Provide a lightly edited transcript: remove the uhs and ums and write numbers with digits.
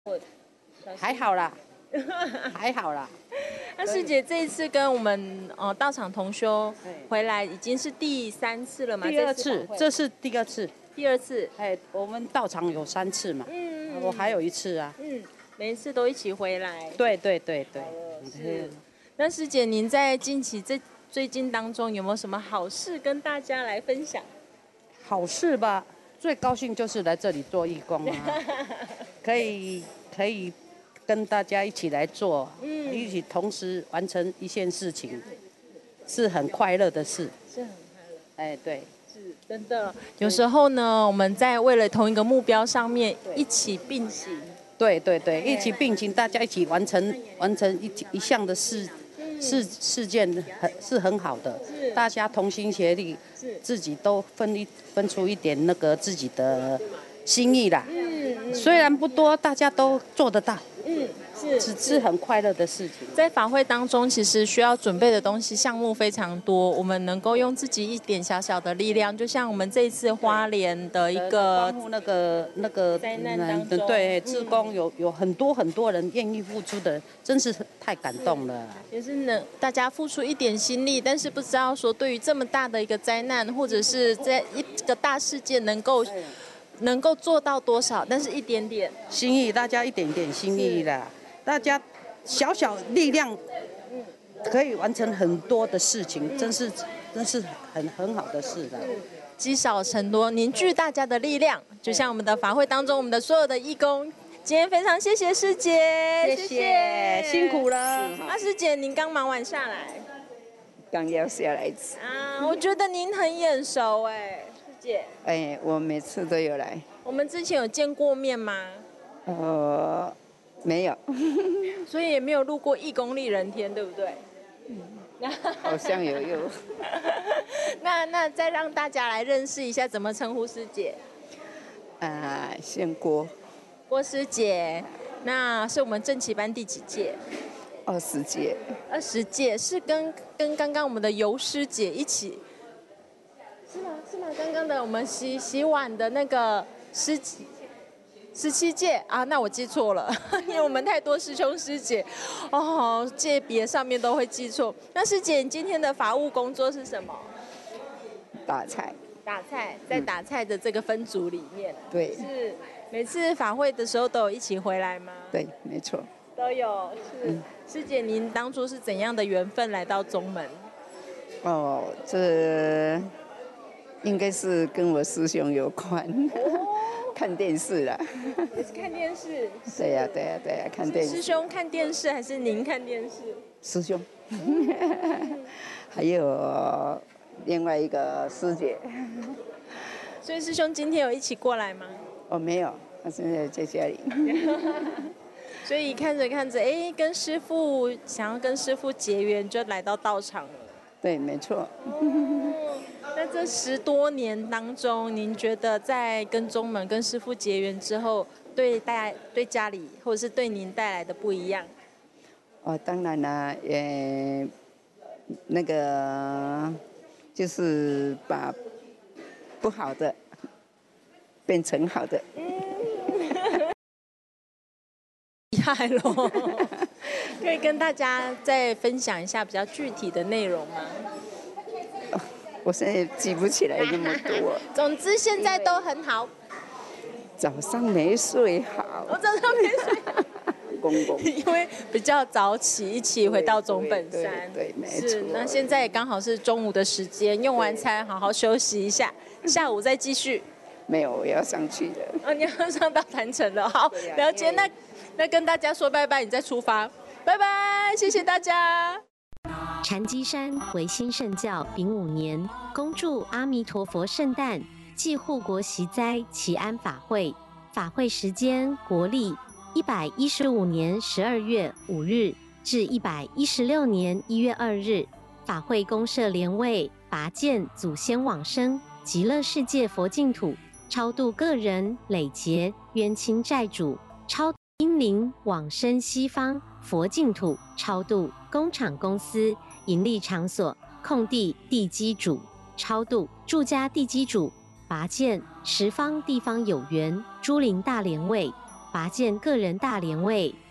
还好啦，还好啦。 那师姐这一次跟我们道场同修回来，已经是第3次了嘛？ 第2次，这是第2次。 第2次。 哎，我们道场有3次嘛。我还有1次啊。 每一次都一起回来。 对。 是。那师姐，您在近期最近当中有没有什么好事跟大家来分享？ 好事吧，最高兴就是来这里做义工啊，可以跟大家一起来做，一起同时完成一件事情，是很快乐的事。 是很快乐。 哎，对。 是真的。有时候呢，我们在为了同一个目标上面一起并行。对， 一起并行，大家一起完成一项的事件，是很好的。大家同心协力，自己都分出一点那个自己的心意啦。虽然不多，大家都做得到。是很快乐的事情。 在法会当中，其实需要准备的东西项目非常多，我们能够用自己一点小小的力量，就像我们这一次花莲的一个那个灾难当中， 对，志工有很多人愿意付出的，真是太感动了。 也是大家付出一点心力，但是不知道说对于这么大的一个灾难，或者是在一个大事件能够做到多少，但是一点点心意，大家一点点心意啦。大家小小力量可以完成很多的事情，真是很好的事的。 积少成多，凝聚大家的力量，就像我们的法会当中，我们的所有的义工，今天非常谢谢师姐， 谢谢，辛苦了。 师姐，您刚忙完下来， 刚要下来一次啊，我觉得您很眼熟哎，师姐。 哎，我每次都有来。 我们之前有见过面吗？ 没有， 所以也没有路过义工丽人天，对不对？ 好像有。 那再让大家来认识一下，怎么称呼师姐？ 姓郭。 郭师姐，那是我们正旗班第几届 ？20届。 20届是跟刚刚我们的尤师姐一起，是吗？刚刚的我们洗碗的那个17届啊，那我记错了，因为我们太多师兄师姐，界别上面都会记错。那师姐，你今天的法务工作是什么？ 打菜， 在打菜的这个分组里面， 对， 是每次法会的时候都有一起回来吗？ 对，没错， 都有。是，师姐，您当初是怎样的缘分来到宗门？ 这应该是跟我师兄有关。看电视啦， 也是看电视。 对呀，看电视。 师兄看电视还是您看电视？ 师兄，还有另外一个师姐。 所以师兄今天有一起过来吗？ 没有，他现在在家里。 所以看着，想要跟师父结缘，就来到道场了。 对，没错。 那这10多年当中，您觉得在跟宗门、跟师父结缘之后，对家里或者是对您带来的不一样？ 当然啦，那个就是把不好的变成好的。 厉害咯！可以跟大家再分享一下比较具体的内容吗？ 我现在记不起来那么多。 总之现在都很好。 早上没睡好。 我早上没睡好。 公公。 因为比较早起，一起回到宗本山。 对，没错。 是，那现在也刚好是中午的时间，用完餐好好休息一下，下午再继续。 没有，我要上去了。 你要上到坛城了，好，了解。那跟大家说拜拜，你再出发，拜拜，谢谢大家。 禅机山维新圣教丙午年，恭祝阿弥陀佛圣诞暨护国息灾祈安法会。法会时间国历115年12月5日至116年1月2日。法会公设莲位，拔荐祖先往生极乐世界佛净土，超度个人累劫冤亲债主，超英灵往生西方佛净土，超度工厂公司盈利场所空地地基主，超度住家地基主，拔荐十方地方有缘诸灵大莲位， 拔剑个人大连位。